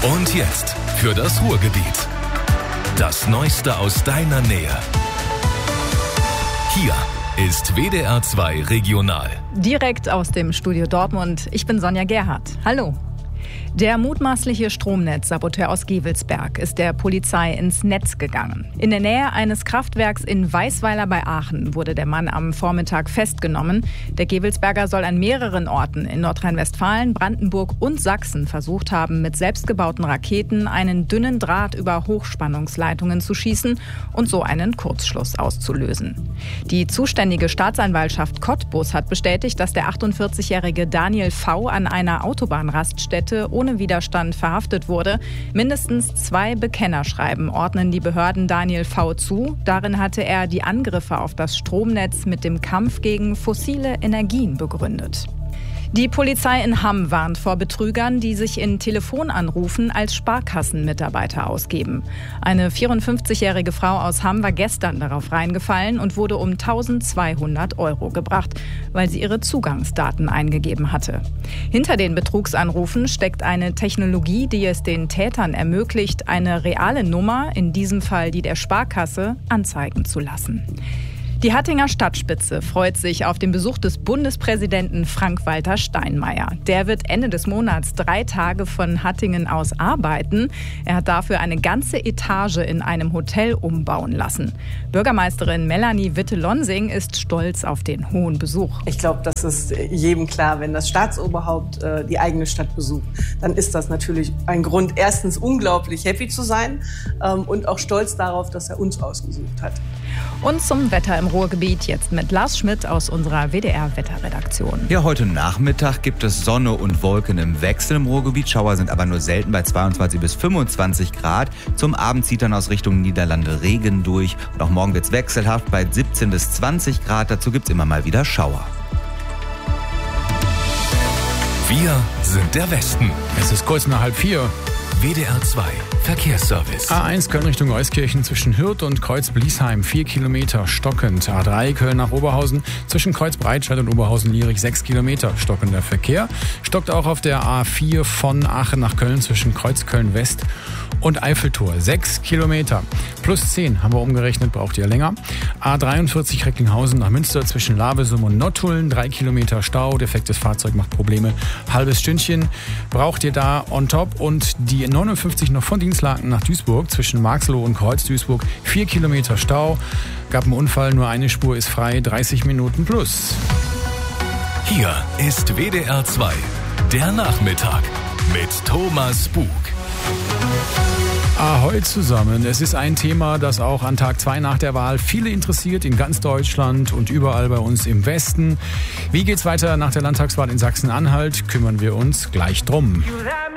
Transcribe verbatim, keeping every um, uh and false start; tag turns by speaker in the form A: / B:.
A: Und jetzt für das Ruhrgebiet. Das Neueste aus deiner Nähe. Hier ist W D R zwei Regional.
B: Direkt aus dem Studio Dortmund. Ich bin Sonja Gerhardt. Hallo. Der mutmaßliche Stromnetzsaboteur aus Gevelsberg ist der Polizei ins Netz gegangen. In der Nähe eines Kraftwerks in Weißweiler bei Aachen wurde der Mann am Vormittag festgenommen. Der Gevelsberger soll an mehreren Orten in Nordrhein-Westfalen, Brandenburg und Sachsen versucht haben, mit selbstgebauten Raketen einen dünnen Draht über Hochspannungsleitungen zu schießen und so einen Kurzschluss auszulösen. Die zuständige Staatsanwaltschaft Cottbus hat bestätigt, dass der achtundvierzigjährige Daniel V. an einer Autobahnraststätte ohne Widerstand verhaftet wurde. Mindestens zwei Bekennerschreiben ordnen die Behörden Daniel V. zu. Darin hatte er die Angriffe auf das Stromnetz mit dem Kampf gegen fossile Energien begründet. Die Polizei in Hamm warnt vor Betrügern, die sich in Telefonanrufen als Sparkassenmitarbeiter ausgeben. Eine vierundfünfzigjährige Frau aus Hamm war gestern darauf reingefallen und wurde um eintausendzweihundert Euro gebracht, weil sie ihre Zugangsdaten eingegeben hatte. Hinter den Betrugsanrufen steckt eine Technologie, die es den Tätern ermöglicht, eine reale Nummer, in diesem Fall die der Sparkasse, anzeigen zu lassen. Die Hattinger Stadtspitze freut sich auf den Besuch des Bundespräsidenten Frank-Walter Steinmeier. Der wird Ende des Monats drei Tage von Hattingen aus arbeiten. Er hat dafür eine ganze Etage in einem Hotel umbauen lassen. Bürgermeisterin Melanie Witte-Lonsing ist stolz auf den hohen Besuch.
C: Ich glaube, das ist jedem klar, wenn das Staatsoberhaupt äh, die eigene Stadt besucht, dann ist das natürlich ein Grund, erstens unglaublich happy zu sein ähm, und auch stolz darauf, dass er uns ausgesucht hat.
B: Und zum Wetter im Ruhrgebiet jetzt mit Lars Schmidt aus unserer W D R-Wetterredaktion.
D: Ja, heute Nachmittag gibt es Sonne und Wolken im Wechsel im Ruhrgebiet. Schauer sind aber nur selten bei zweiundzwanzig bis fünfundzwanzig Grad. Zum Abend zieht dann aus Richtung Niederlande Regen durch. Und auch morgen wird es wechselhaft bei siebzehn bis zwanzig Grad. Dazu gibt es immer mal wieder Schauer.
A: Wir sind der Westen.
E: Es ist kurz nach halb vier.
A: W D R zwei Verkehrsservice.
E: A eins Köln Richtung Euskirchen zwischen Hürth und Kreuz-Bliesheim vier Kilometer stockend. A drei Köln nach Oberhausen zwischen Kreuz-Breitscheid und Oberhausen-Lierig sechs Kilometer stockender Verkehr. Stockt auch auf der A vier von Aachen nach Köln zwischen Kreuz-Köln-West und Eiffeltor sechs Kilometer. Plus zehn haben wir umgerechnet, braucht ihr länger. A dreiundvierzig Recklinghausen nach Münster zwischen Lavesum und Nottuln drei Kilometer Stau. Defektes Fahrzeug macht Probleme. Halbes Stündchen braucht ihr da on top. Und die neunundfünfzig noch von Dienstlaken nach Duisburg zwischen Marxloh und Kreuz-Duisburg vier Kilometer Stau. Gab einen Unfall, nur eine Spur ist frei, dreißig Minuten plus.
A: Hier ist W D R zwei, der Nachmittag mit Thomas Bug.
E: Ahoi zusammen. Es ist ein Thema, das auch an Tag zwei nach der Wahl viele interessiert, in ganz Deutschland und überall bei uns im Westen. Wie geht's weiter nach der Landtagswahl in Sachsen-Anhalt? Kümmern wir uns gleich drum.